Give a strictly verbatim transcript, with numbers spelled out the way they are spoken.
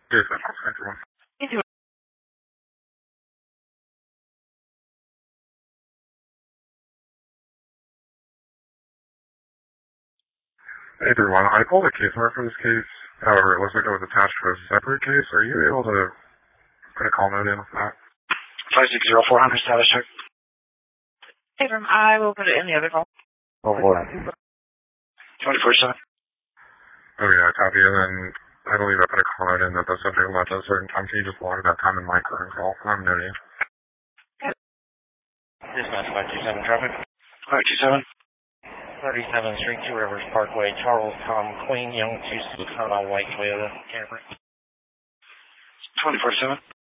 Yes, that's everyone. Hey everyone, I pulled a case number for this case. However, it looks like it was attached to a separate case. Are you able to put a call note in with that? five six zero four hundred status check. Hey, from I will put it in the other call. Oh, hold on. twenty-four seven. Oh yeah, copy. And then I believe I put a call note in that the subject left at a certain time. Can you just log that time in my current call? I'm noting. Dispatch five two seven traffic. five two seven. thirty-seventh Street, Two Rivers Parkway, Charles Tom Queen, Young Two Sukana, White Toyota, Camry. twenty-four seven.